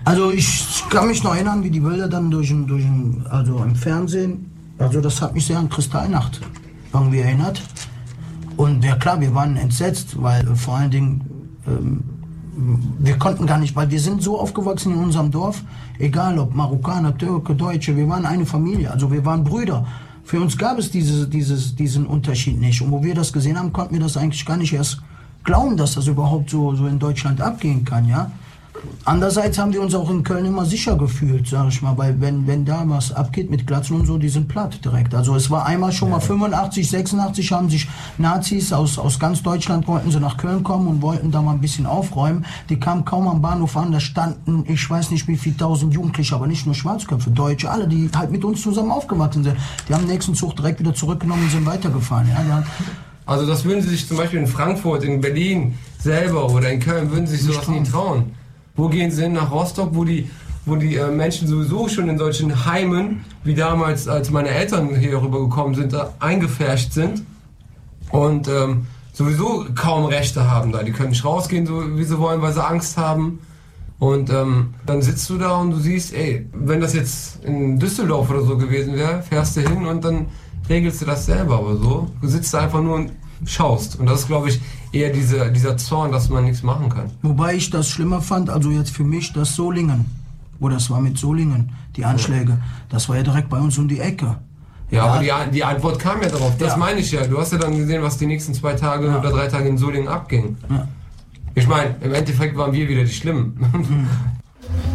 Also ich kann mich noch erinnern, wie die Bilder dann also im Fernsehen, also das hat mich sehr an Kristallnacht irgendwie erinnert. Und ja klar, wir waren entsetzt, weil vor allen Dingen, wir konnten gar nicht, weil wir sind so aufgewachsen in unserem Dorf, egal ob Marokkaner, Türke, Deutsche, wir waren eine Familie, also wir waren Brüder. Für uns gab es diesen Unterschied nicht. Und wo wir das gesehen haben, konnten wir das eigentlich gar nicht erst glauben, dass das überhaupt so in Deutschland abgehen kann, ja. Andererseits haben wir uns auch in Köln immer sicher gefühlt, sag ich mal, weil wenn da was abgeht mit Glatzen und so, die sind platt direkt. Also es war einmal schon mal 85, 86 haben sich Nazis aus ganz Deutschland, wollten sie nach Köln kommen und wollten da mal ein bisschen aufräumen. Die kamen kaum am Bahnhof an, da standen, ich weiß nicht wie viele tausend Jugendliche, aber nicht nur Schwarzköpfe, Deutsche, alle, die halt mit uns zusammen aufgewachsen sind. Die haben den nächsten Zug direkt wieder zurückgenommen und sind weitergefahren. Ja, also das würden sie sich zum Beispiel in Frankfurt, in Berlin selber oder in Köln, würden sie sich sowas nie trauen. Wo gehen sie hin? Nach Rostock, wo die Menschen sowieso schon in solchen Heimen, wie damals, als meine Eltern hier rübergekommen sind, eingepfercht sind und sowieso kaum Rechte haben da. Die können nicht rausgehen, so wie sie wollen, weil sie Angst haben. Und dann sitzt du da und du siehst, ey, wenn das jetzt in Düsseldorf oder so gewesen wäre, fährst du hin und dann regelst du das selber. Aber so, du sitzt da einfach nur und schaust. Und das ist, glaube ich, eher dieser Zorn, dass man nichts machen kann. Wobei ich das schlimmer fand, also jetzt für mich, das Solingen. Oder das war mit Solingen, die Anschläge. Ja. Das war ja direkt bei uns um die Ecke. Ja, aber die Antwort kam ja darauf. Das meine ich ja. Du hast ja dann gesehen, was die nächsten 2 Tage oder 3 Tage in Solingen abging. Ja. Ich meine, im Endeffekt waren wir wieder die Schlimmen.